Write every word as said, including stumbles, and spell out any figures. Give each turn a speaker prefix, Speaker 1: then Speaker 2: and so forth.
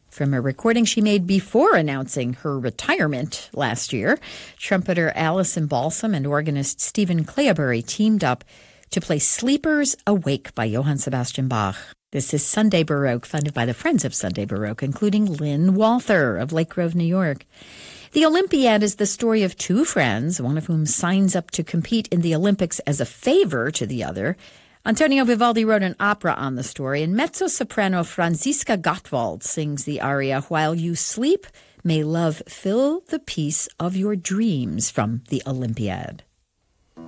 Speaker 1: From a recording she made before announcing her retirement last year, trumpeter Alison Balsam and organist Stephen Claybury teamed up to play Sleepers Awake by Johann Sebastian Bach. This is Sunday Baroque, funded by the Friends of Sunday Baroque, including Lynn Walther of Lake Grove, New York. The Olympiad is the story of two friends, one of whom signs up to compete in the Olympics as a favor to the other. Antonio Vivaldi wrote an opera on the story, and mezzo-soprano Franziska Gottwald sings the aria, While You Sleep, May Love Fill the Peace of Your Dreams, from the Olympiad.